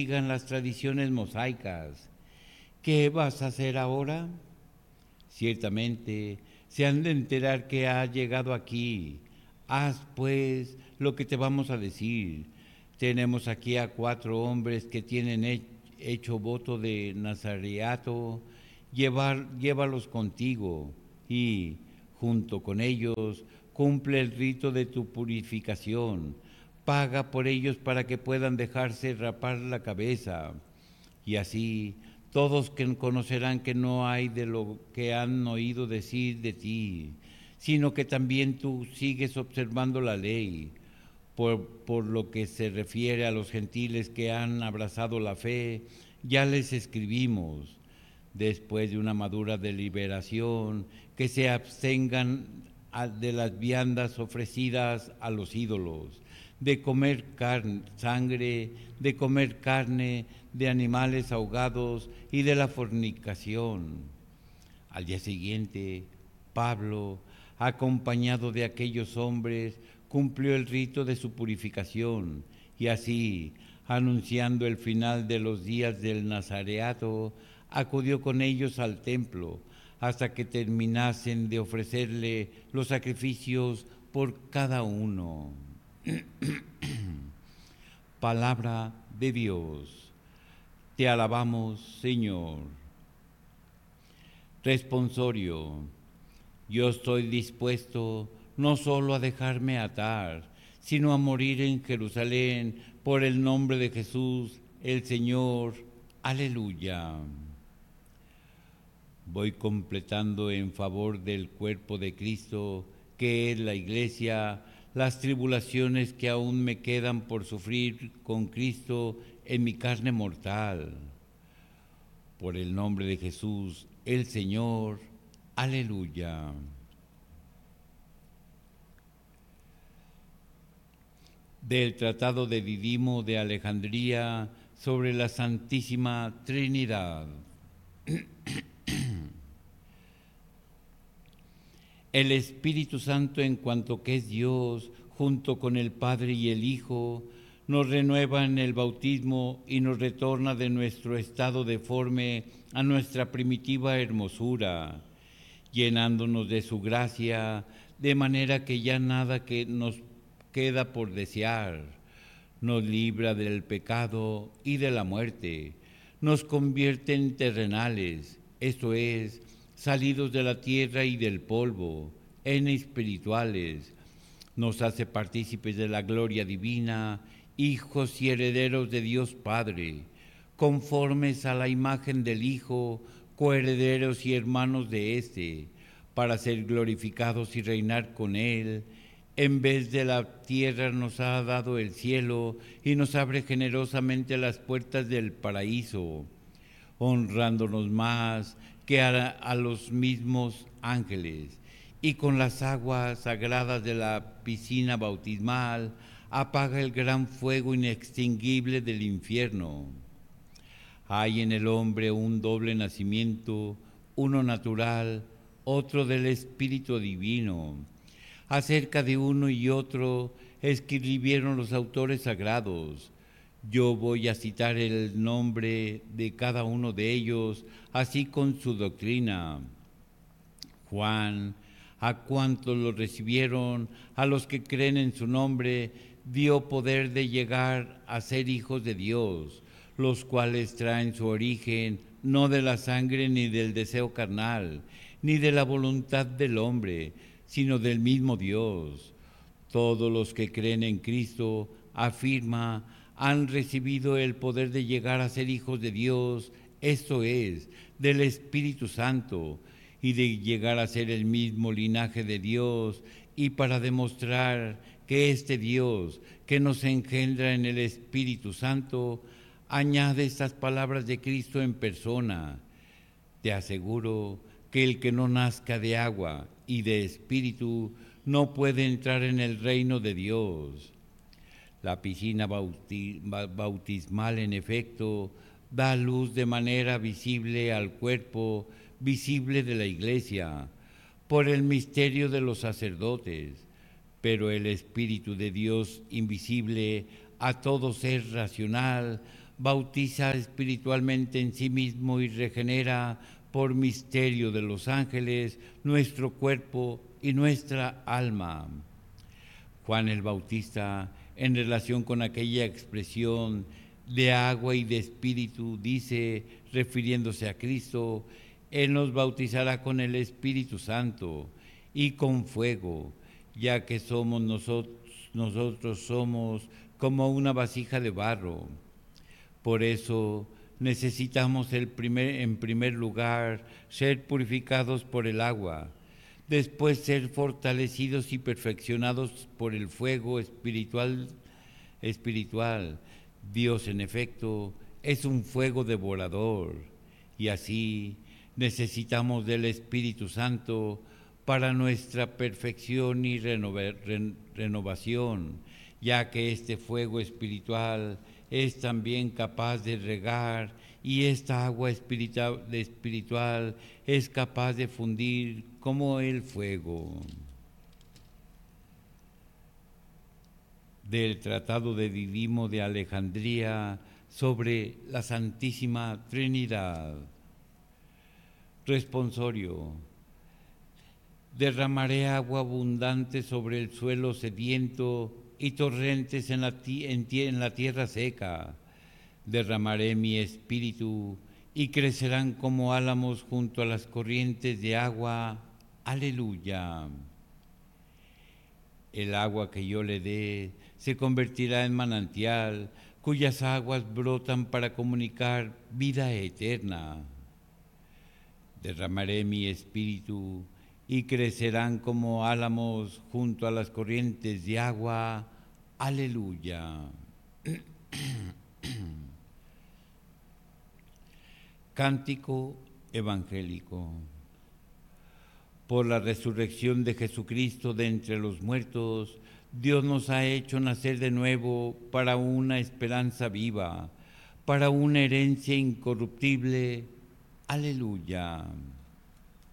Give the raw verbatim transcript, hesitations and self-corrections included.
sigan las tradiciones mosaicas. ¿Qué vas a hacer ahora? Ciertamente, se han de enterar que has llegado aquí. Haz, pues, lo que te vamos a decir. Tenemos aquí a cuatro hombres que tienen he- hecho voto de nazareato. Llevar, llévalos contigo y, junto con ellos, cumple el rito de tu purificación. Paga por ellos para que puedan dejarse rapar la cabeza. Y así todos que conocerán que no hay de lo que han oído decir de ti, sino que también tú sigues observando la ley. Por, por lo que se refiere a los gentiles que han abrazado la fe, ya les escribimos, después de una madura deliberación, que se abstengan a- de las viandas ofrecidas a los ídolos, de comer carne, sangre, de comer carne de animales ahogados y de la fornicación. Al día siguiente, Pablo, acompañado de aquellos hombres, cumplió el rito de su purificación y así, anunciando el final de los días del Nazareato, acudió con ellos al templo hasta que terminasen de ofrecerle los sacrificios por cada uno. Palabra de Dios. Te alabamos, Señor. Responsorio. Yo estoy dispuesto no solo a dejarme atar, sino a morir en Jerusalén por el nombre de Jesús, el Señor. Aleluya. Voy completando en favor del cuerpo de Cristo, que es la Iglesia, las tribulaciones que aún me quedan por sufrir con Cristo en mi carne mortal. Por el nombre de Jesús, el Señor. Aleluya. Del Tratado de Didimo de Alejandría sobre la Santísima Trinidad. El Espíritu Santo, en cuanto que es Dios, junto con el Padre y el Hijo, nos renueva en el bautismo y nos retorna de nuestro estado deforme a nuestra primitiva hermosura, llenándonos de su gracia, de manera que ya nada que nos queda por desear. Nos libra del pecado y de la muerte, nos convierte en terrenales, esto es, salidos de la tierra y del polvo, en espirituales, nos hace partícipes de la gloria divina, hijos y herederos de Dios Padre, conformes a la imagen del Hijo, coherederos y hermanos de éste, para ser glorificados y reinar con Él. En vez de la tierra nos ha dado el cielo y nos abre generosamente las puertas del paraíso, honrándonos más que a, a los mismos ángeles. Y con las aguas sagradas de la piscina bautismal apaga el gran fuego inextinguible del infierno. Hay en el hombre un doble nacimiento, uno natural, otro del Espíritu Divino. Acerca de uno y otro escribieron los autores sagrados. Yo voy a citar el nombre de cada uno de ellos, así con su doctrina. Juan, a cuantos lo recibieron, a los que creen en su nombre, dio poder de llegar a ser hijos de Dios, los cuales traen su origen no de la sangre ni del deseo carnal, ni de la voluntad del hombre, sino del mismo Dios. Todos los que creen en Cristo, afirma, han recibido el poder de llegar a ser hijos de Dios, esto es, del Espíritu Santo, y de llegar a ser el mismo linaje de Dios, y para demostrar que este Dios que nos engendra en el Espíritu Santo, añade estas palabras de Cristo en persona. Te aseguro que el que no nazca de agua y de espíritu no puede entrar en el reino de Dios. La piscina bauti- bautismal, en efecto, da luz de manera visible al cuerpo visible de la Iglesia por el misterio de los sacerdotes, pero el Espíritu de Dios invisible a todo ser racional bautiza espiritualmente en sí mismo y regenera por misterio de los ángeles nuestro cuerpo y nuestra alma. Juan el Bautista, en relación con aquella expresión de agua y de espíritu, dice, refiriéndose a Cristo, Él nos bautizará con el Espíritu Santo y con fuego, ya que somos nosotros, nosotros somos como una vasija de barro. Por eso necesitamos el primer, en primer lugar ser purificados por el agua, después ser fortalecidos y perfeccionados por el fuego espiritual. espiritual. Dios, en efecto, es un fuego devorador y así necesitamos del Espíritu Santo para nuestra perfección y renova, ren, renovación, ya que este fuego espiritual es también capaz de regar y esta agua espiritual, espiritual es capaz de fundir como el fuego. Del Tratado de Didimo de Alejandría sobre la Santísima Trinidad. Responsorio. Derramaré agua abundante sobre el suelo sediento y torrentes en la, en, en la tierra seca. Derramaré mi espíritu y crecerán como álamos junto a las corrientes de agua. Aleluya. El agua que yo le dé se convertirá en manantial, cuyas aguas brotan para comunicar vida eterna. Derramaré mi espíritu y crecerán como álamos junto a las corrientes de agua. Aleluya. Cántico evangélico. Por la resurrección de Jesucristo de entre los muertos, Dios nos ha hecho nacer de nuevo para una esperanza viva, para una herencia incorruptible. Aleluya.